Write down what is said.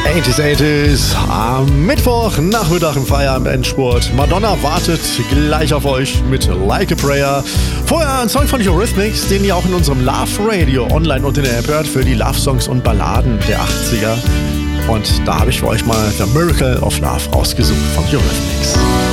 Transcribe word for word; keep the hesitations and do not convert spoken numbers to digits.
achtziger, achtziger am Mittwoch, Nachmittag im Feierabend-Endspurt. Madonna wartet gleich auf euch mit Like a Prayer. Vorher ein Song von Eurythmics, den ihr auch in unserem Love Radio online und in der App hört für die Love-Songs und Balladen der achtziger. Und da habe ich für euch mal The Miracle of Love rausgesucht von Eurythmics.